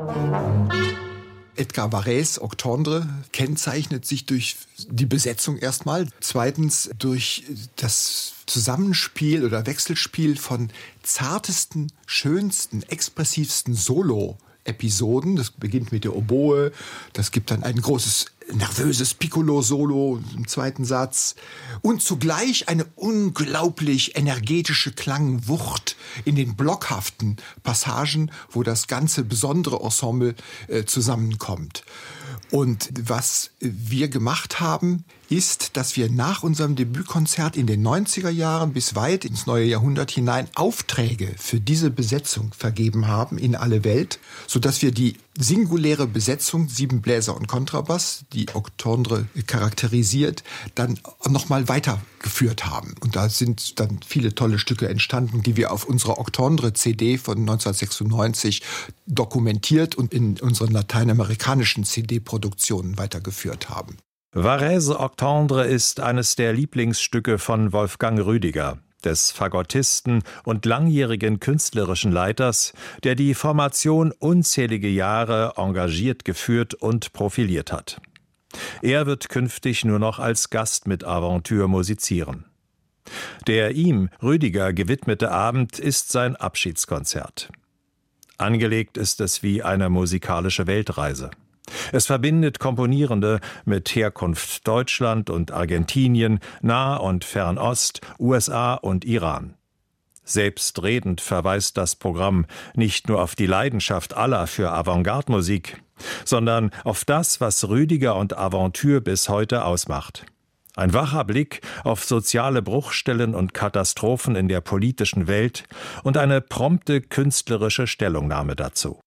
Edgar Varèse Octondre kennzeichnet sich durch die Besetzung erstmal. Zweitens durch das Zusammenspiel oder Wechselspiel von zartesten, schönsten, expressivsten Solo-Episoden. Das beginnt mit der Oboe. Das gibt dann ein großes, nervöses Piccolo-Solo im zweiten Satz. Und zugleich eine unglaublich energetische Klangwucht in den blockhaften Passagen, wo das ganze besondere Ensemble zusammenkommt. Und was wir gemacht haben, ist, dass wir nach unserem Debütkonzert in den 90er Jahren bis weit ins neue Jahrhundert hinein Aufträge für diese Besetzung vergeben haben in alle Welt, sodass wir die singuläre Besetzung, 7 Bläser und Kontrabass, die Octondre charakterisiert, dann nochmal weitergeführt haben. Und da sind dann viele tolle Stücke entstanden, die wir auf unserer Octondre-CD von 1996 dokumentiert und in unseren lateinamerikanischen CD-Produktionen weitergeführt haben. Varèse Octondre ist eines der Lieblingsstücke von Wolfgang Rüdiger, des Fagottisten und langjährigen künstlerischen Leiters, der die Formation unzählige Jahre engagiert geführt und profiliert hat. Er wird künftig nur noch als Gast mit Aventure musizieren. Der ihm, Rüdiger, gewidmete Abend ist sein Abschiedskonzert. Angelegt ist es wie eine musikalische Weltreise. Es verbindet Komponierende mit Herkunft Deutschland und Argentinien, Nah- und Fernost, USA und Iran. Selbstredend verweist das Programm nicht nur auf die Leidenschaft aller für Avantgarde-Musik, sondern auf das, was Rüdiger und Aventure bis heute ausmacht. Ein wacher Blick auf soziale Bruchstellen und Katastrophen in der politischen Welt und eine prompte künstlerische Stellungnahme dazu.